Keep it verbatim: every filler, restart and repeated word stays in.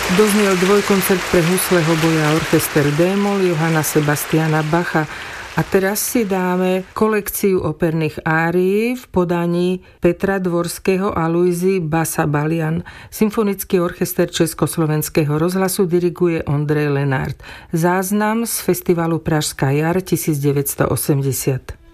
Doznel dvojkoncert pre husle, hoboja a orchester D-moll Johanna Sebastiana Bacha. A teraz si dáme kolekciu operných árií v podaní Petra Dvorského a Luizy Basa-Balian. Symfonický orchester Československého rozhlasu diriguje Ondrej Lenart. Záznam z festivalu Pražská jar devätnásť osemdesiat.